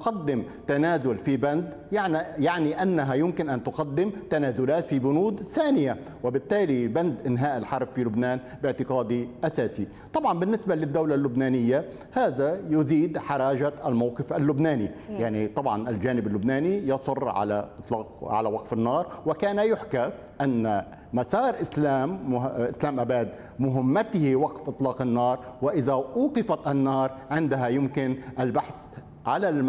تقدم تنازل في بند يعني أنها يمكن أن تقدم تنازلات في بنود ثانية، وبالتالي بند إنهاء الحرب في لبنان باعتقادي أساسي. طبعا بالنسبة للدولة اللبنانية هذا يزيد حراجة الموقف اللبناني، يعني طبعا الجانب اللبناني يصر على وقف النار، وكان يحكى أن مسار إسلام أباد مهمته وقف إطلاق النار، وإذا أوقفت النار عندها يمكن البحث على